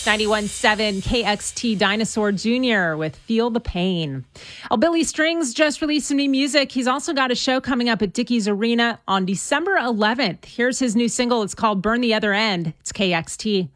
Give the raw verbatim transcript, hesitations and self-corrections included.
ninety-one point seven K X T Dinosaur Junior with Feel the Pain. Oh, Billy Strings just released some new music. He's also got a show coming up at Dickies Arena on December eleventh. Here's his new single. It's called Burn the Other End. It's K X T.